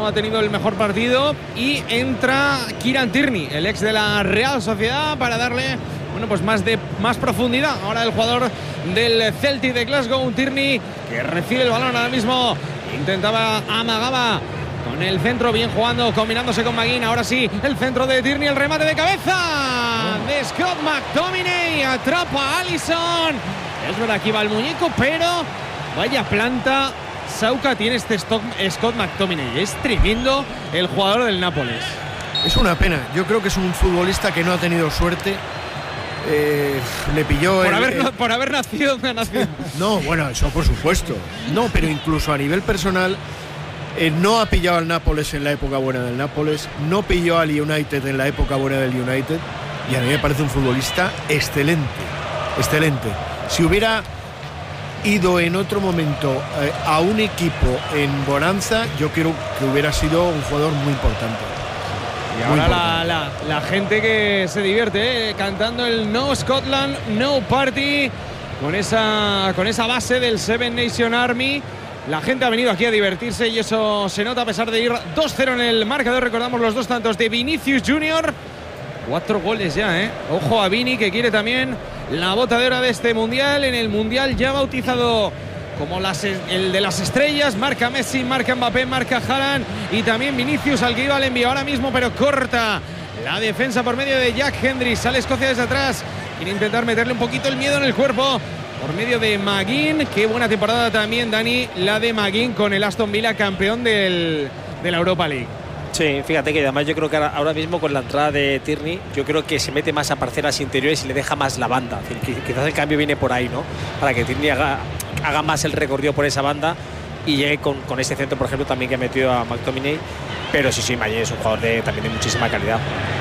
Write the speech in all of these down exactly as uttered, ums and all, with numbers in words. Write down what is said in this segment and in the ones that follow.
ha tenido el mejor partido. Y entra Kieran Tierney, el ex de la Real Sociedad, para darle, bueno, pues más de más profundidad. Ahora el jugador del Celtic de Glasgow, un Tierney que recibe el balón ahora mismo. Intentaba, amagaba con el centro, bien jugando, combinándose con McGinn. Ahora sí, el centro de Tierney, el remate de cabeza de Scott McTominay. Atrapa a Alisson. Es verdad que iba el muñeco, pero vaya planta Sauca tiene este stock, Scott McTominay. Es tremendo el jugador del Nápoles. Es una pena. Yo creo que es un futbolista que no ha tenido suerte. Eh, le pilló por, el, haber, el... por haber nacido en una nación. No, bueno, eso por supuesto. No, pero incluso a nivel personal, eh, no ha pillado al Nápoles en la época buena del Nápoles, no pilló al United en la época buena del United, y a mí me parece un futbolista excelente, excelente. Si hubiera ido en otro momento eh, a un equipo en bonanza, yo creo que hubiera sido un jugador muy importante. Y ahora la, la, la gente que se divierte, ¿eh? Cantando el No Scotland, No Party, con esa, con esa base del Seven Nation Army. La gente ha venido aquí a divertirse y eso se nota a pesar de ir dos cero en el marcador. Recordamos los dos tantos de Vinicius Junior. Cuatro goles ya, ¿eh? Ojo a Vini, que quiere también la bota de oro de este Mundial. En el Mundial ya bautizado como las, el de las estrellas. Marca Messi, marca Mbappé, marca Haaland y también Vinicius, al que iba al envío ahora mismo, pero corta la defensa por medio de Jack Hendry. Sale Escocia desde atrás, quiere intentar meterle un poquito el miedo en el cuerpo por medio de McGinn. Qué buena temporada también, Dani, la de McGinn con el Aston Villa, campeón del, de la Europa League. Sí, fíjate que además yo creo que ahora, ahora mismo con la entrada de Tierney, yo creo que se mete más a parcelas interiores y le deja más la banda. Es decir, quizás el cambio viene por ahí, ¿no? Para que Tierney haga, haga más el recorrido por esa banda y llegue con, con ese centro, por ejemplo, también que ha metido a McTominay. Pero sí, sí, McGinn es un jugador de, también de muchísima calidad.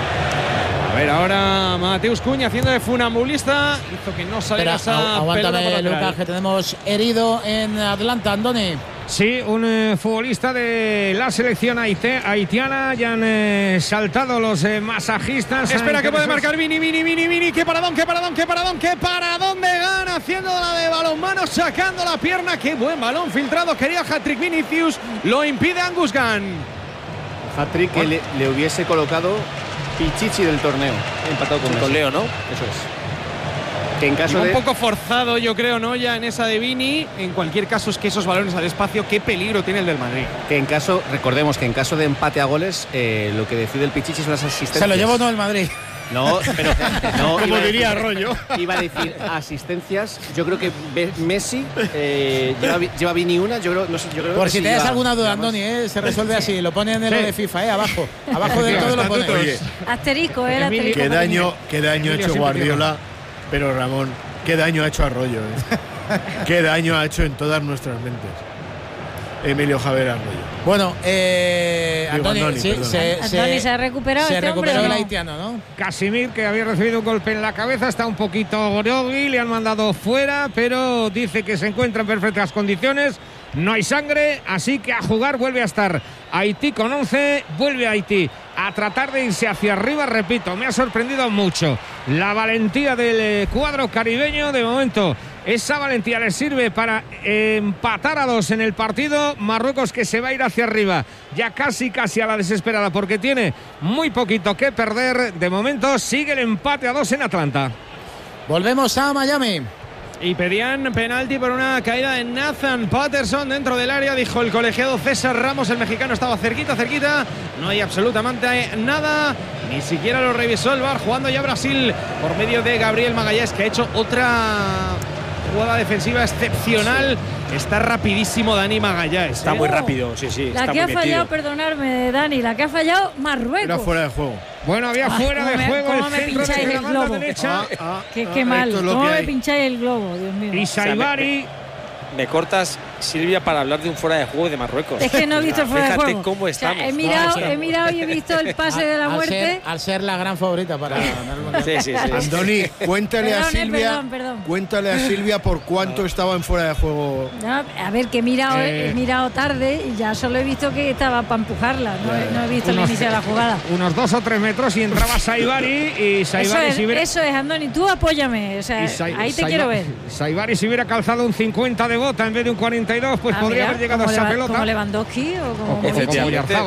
A ver, ahora Mateus Cunha haciendo de funambulista. Hizo que no saliera esa aguántame, pelota por Lucas, que tenemos herido en Atlanta, Andoni. Sí, un eh, futbolista de la selección haiti- haitiana. Ya han eh, saltado los eh, masajistas. Espera, que puede marcar Vini, Vini, Vini, Vini. Qué paradón, qué paradón, qué paradón, qué paradón de Gana, haciendo la de balonmano, sacando la pierna. Qué buen balón filtrado. Quería hat-trick Vinicius. Lo impide Angus Gunn. Hat-trick que le, le hubiese colocado Pichichi del torneo. Empatado con, con Leo, ¿no? Eso es. Que en caso un de... poco forzado, yo creo, ¿no? Ya en esa de Vini. En cualquier caso, es que esos balones al espacio, qué peligro tiene el del Madrid. Que en caso, recordemos que en caso de empate a goles, eh, lo que decide el Pichichi son las asistencias. Se lo llevó no el Madrid. No, pero no, como diría decir, Arroyo. Iba a decir asistencias. Yo creo que Messi eh, lleva, lleva Vini una. Yo creo, no sé, yo creo Por que si sí tienes lleva, alguna duda, Andoni, ¿eh? Se resuelve así. Lo ponen en sí. Lo de FIFA, ¿eh? Abajo. Abajo del todo lo ponen. Oye, asterisco, ¿eh? El asterisco. Qué daño, qué daño ha hecho Guardiola. Pero Ramón, qué daño ha hecho Arroyo, ¿eh? Qué daño ha hecho en todas nuestras mentes Emilio Javier Arroyo. Bueno, eh, Digo, Andoni, Andoni, sí, se, Andoni se, se ha recuperado. se este recuperó hombre, el ¿no? haitiano, ¿no? Casimir, que había recibido un golpe en la cabeza, está un poquito grogui, le han mandado fuera, pero dice que se encuentra en perfectas condiciones. No hay sangre, así que a jugar. Vuelve a estar Haití con once, vuelve a Haití a tratar de irse hacia arriba. Repito, me ha sorprendido mucho la valentía del cuadro caribeño. De momento, esa valentía le sirve para empatar a dos en el partido. Marruecos, que se va a ir hacia arriba, ya casi casi a la desesperada, porque tiene muy poquito que perder. De momento sigue el empate a dos en Atlanta. Volvemos a Miami. Y pedían penalti por una caída de Nathan Patterson dentro del área. Dijo el colegiado César Ramos, el mexicano estaba cerquita, cerquita. No hay absolutamente nada. Ni siquiera lo revisó el V A R. Jugando ya Brasil por medio de Gabriel Magallanes, que ha hecho otra jugada defensiva excepcional. Está rapidísimo Dani Magallanes. Está ¿eh? muy rápido, sí, sí. La está que muy ha fallado, metido. perdonadme, Dani, la que ha fallado Marruecos. Era fuera de juego. Bueno, había Ay, fuera cómo de me- juego cómo el me centro pincháis de la el banda globo. derecha. Ah, ah, Qué, ah, qué mal, esto es lo cómo que me hay. pincháis el globo, Dios mío. Y Saibari. Me cortas, Silvia, para hablar de un fuera de juego de Marruecos. Es que no he visto el fuera de Fíjate juego. cómo O sea, estamos. he mirado, No, sí. he mirado y he visto el pase de la Al muerte. ser, al ser la gran favorita para ganar el Mundial. Sí, sí, sí. Andoni, cuéntale a Perdón, eh, Silvia, perdón, perdón. cuéntale a Silvia por cuánto estaba en fuera de juego. No, a ver, que he mirado, Eh. he mirado tarde y ya solo he visto que estaba para empujarla. No, he- no he visto el Unos- inicio de la jugada. Unos dos o tres metros y entraba Saibari. Y Eso Saibari es, si hubiera, eso es, Andoni, tú apóyame. O sea, y Sai- ahí te Saiba- quiero ver. Saibari, si hubiera calzado un cincuenta de bota en vez de un cuarenta y dos, pues Ah, podría mira, haber llegado a como esa Leva- pelota. Como Lewandowski o como O como- Modric. como Oyarzabal.